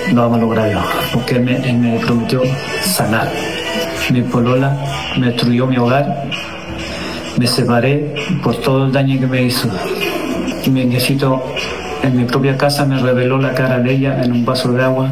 lo vamos a lograrlo, porque él me prometió sanar. Mi polola me destruyó mi hogar, me separé por todo el daño que me hizo. Y mi nietecito en mi propia casa me reveló la cara de ella en un vaso de agua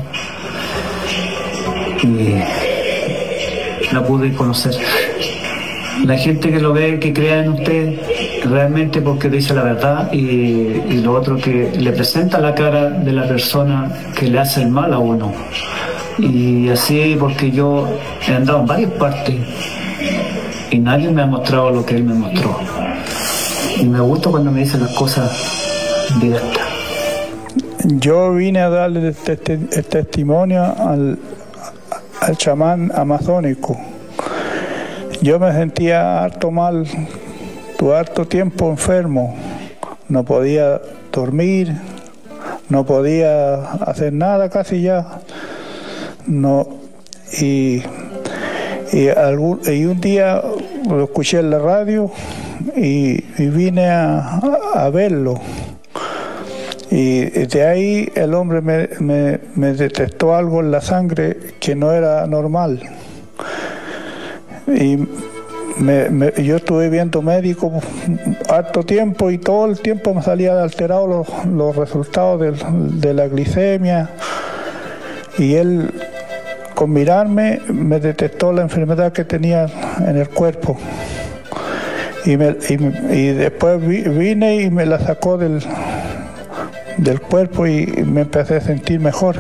y la pude conocer. La gente que lo ve, que crea en usted realmente porque dice la verdad y lo otro que le presenta la cara de la persona que le hace el mal a uno. Y así porque yo he andado en varias partes y nadie me ha mostrado lo que él me mostró. Y me gusta cuando me dicen las cosas directas. Yo vine a darle el testimonio al chamán amazónico. Yo me sentía harto mal, tuve harto tiempo enfermo, no podía dormir, no podía hacer nada casi ya. No, y un día lo escuché en la radio y vine a verlo. Y de ahí el hombre me detectó algo en la sangre que no era normal. Y yo estuve viendo médicos harto tiempo y todo el tiempo me salían alterados los resultados de la glicemia. Y él, con mirarme, me detectó la enfermedad que tenía en el cuerpo. Y después vine y me la sacó del cuerpo y me empecé a sentir mejor.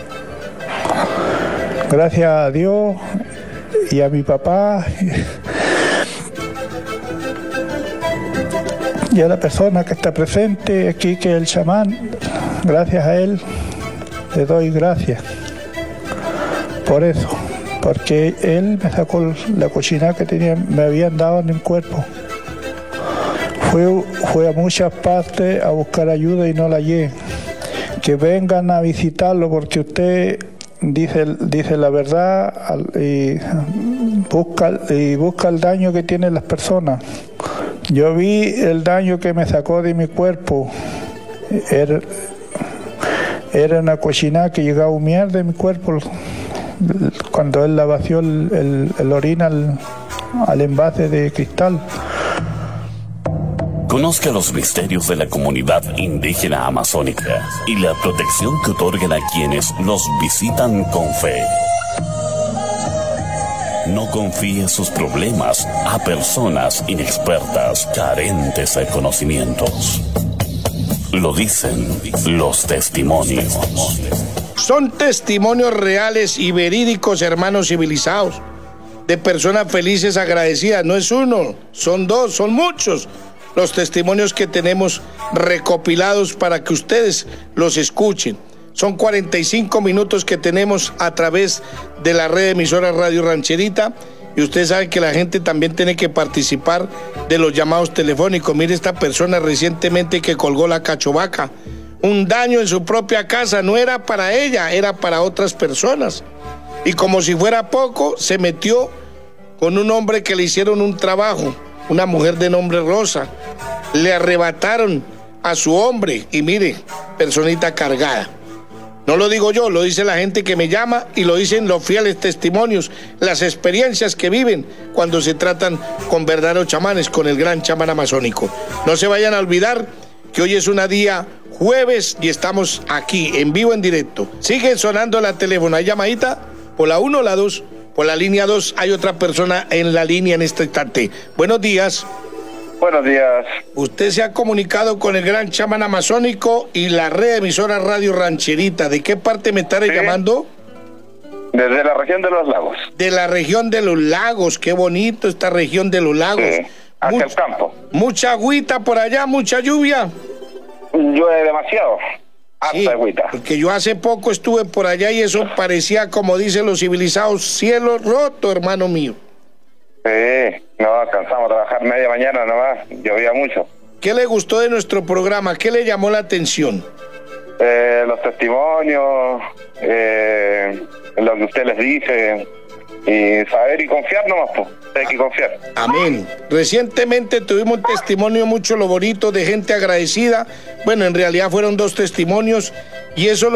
Gracias a Dios y a mi papá y a la persona que está presente aquí, que es el chamán. Gracias a él le doy gracias por eso, porque él me sacó la cochinada que me habían dado en el cuerpo. Fue a muchas partes a buscar ayuda y no la hallé. Que vengan a visitarlo porque usted dice la verdad y busca el daño que tienen las personas. Yo vi el daño que me sacó de mi cuerpo. Era una cochinada que llegaba a humear de mi cuerpo cuando él la vació el orina al envase de cristal. Conozca los misterios de la comunidad indígena amazónica y la protección que otorgan a quienes los visitan con fe. No confíe sus problemas a personas inexpertas, carentes de conocimientos. Lo dicen los testimonios. Son testimonios reales y verídicos, hermanos civilizados, de personas felices, agradecidas. No es uno, son dos, son muchos los testimonios que tenemos recopilados para que ustedes los escuchen. Son 45 minutos que tenemos a través de la red de emisoras Radio Rancherita, y ustedes saben que la gente también tiene que participar de los llamados telefónicos. Mire esta persona recientemente que colgó la cachovaca. Un daño en su propia casa, no era para ella, era para otras personas. Y como si fuera poco, se metió con un hombre que le hicieron un trabajo, una mujer de nombre Rosa. Le arrebataron a su hombre y mire, personita cargada. No lo digo yo, lo dice la gente que me llama y lo dicen los fieles testimonios, las experiencias que viven cuando se tratan con verdaderos chamanes, con el gran chamán amazónico. No se vayan a olvidar que hoy es un día jueves y estamos aquí en vivo, en directo. Sigue sonando la teléfono, ¿hay llamadita? ¿Por la 1 o la 2? Por la línea 2 hay otra persona en la línea en este instante. Buenos días. Buenos días. Usted se ha comunicado con el gran chamán amazónico y la red de emisoras Radio Rancherita. ¿De qué parte me estaré llamando? Desde la región de los lagos. De la región de los lagos, qué bonito esta región de los lagos. Sí, hacia el campo. Mucha agüita por allá, mucha lluvia. Llueve demasiado. Sí, agüita. Porque yo hace poco estuve por allá y eso parecía, como dicen los civilizados, cielo roto, hermano mío. Sí, no alcanzamos a trabajar media mañana nomás, llovía mucho. ¿Qué le gustó de nuestro programa? ¿Qué le llamó la atención? Los testimonios, lo que usted les dice, y saber y confiar nomás, pues, hay que confiar. Amén. Recientemente tuvimos un testimonio mucho lo bonito de gente agradecida. Bueno, en realidad fueron 2 testimonios y eso